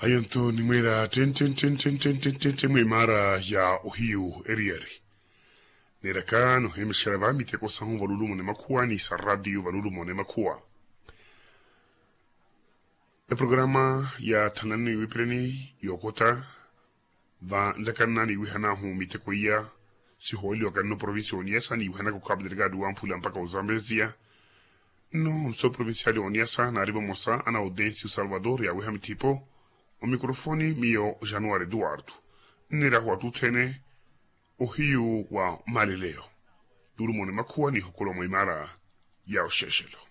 Ayonto ni mwera ten mara ya uhiu erieri. Niraka no hemsharaba miteko sahu valulumo ne makua ni sa radio valulumo ne makua. E programa ya tanani wipreni yokota va ndakana ni wihana hu miteko ia si holi wakano provinsi oniasa ni wihana kukabla delegado wampula mpaka uzambezia. No, so provinciali oniasa na arriba mosa ana audensi Salvador ya wihami tipo. O mikrofoni mio Januari Eduardo. Nira hua tutene o hiu wa malileo. Duru mone makua ni hukolo moimara ya o sheshelo.